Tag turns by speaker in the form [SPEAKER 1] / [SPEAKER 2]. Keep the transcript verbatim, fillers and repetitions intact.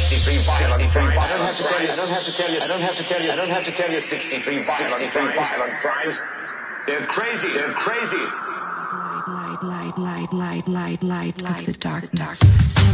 [SPEAKER 1] sixty-three violent crimes. I don't have to tell you, I don't have to tell you, I don't have to tell you, I don't have to tell you sixty-three violent crimes. They're crazy, they're crazy.
[SPEAKER 2] Light, light, light, light, light, light, light, light of the darkness.